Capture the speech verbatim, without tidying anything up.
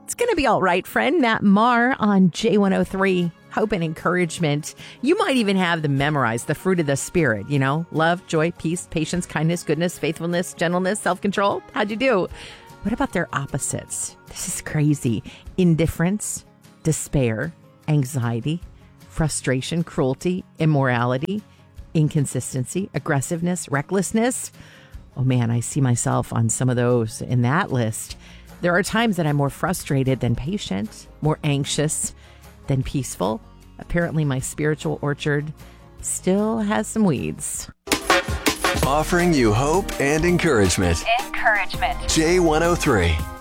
It's going to be all right, friend. Matt Maher on J one oh three. Hope and encouragement. You might even have them memorized, the fruit of the Spirit, you know, love, joy, peace, patience, kindness, goodness, faithfulness, gentleness, self-control. How'd you do? What about their opposites? This is crazy. Indifference, despair, anxiety, frustration, cruelty, immorality, inconsistency, aggressiveness, recklessness. Oh man, I see myself on some of those in that list. There are times that I'm more frustrated than patient, more anxious than peaceful. Apparently my spiritual orchard still has some weeds. Offering you hope and encouragement. Encouragement. J one oh three.